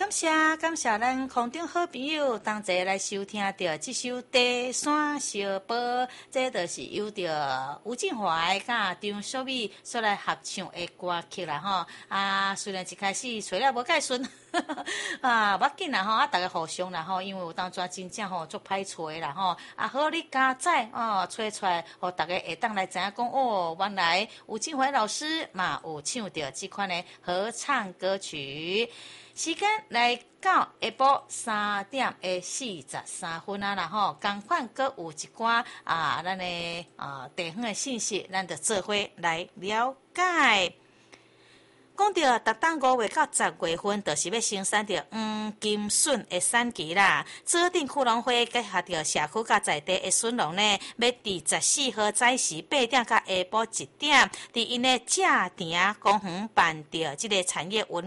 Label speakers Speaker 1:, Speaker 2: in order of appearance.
Speaker 1: 感谢咱空中好朋友同齐来收听到这首《地山小宝》，这就是由着吴静怀甲张小美所来合唱的歌曲啦吼。虽然一开始找了无介顺，无要紧啦吼，大家互相啦吼，因为有当抓真正吼足歹找啦吼。好你加载找出来，互大家会当来知影讲原来吴静怀老师嘛有唱着这款的合唱歌曲。时间来到下晡3:43啦吼，同款阁有一寡咱的地方的信息，咱就做伙来了解。讲到逐当5月到10月份，就是要生产着黄金笋的产期啦。指定区农会结合着社区甲在地的笋农呢，要伫14号早时8点到下晡1点，伫因的正埕公园办着即个产业文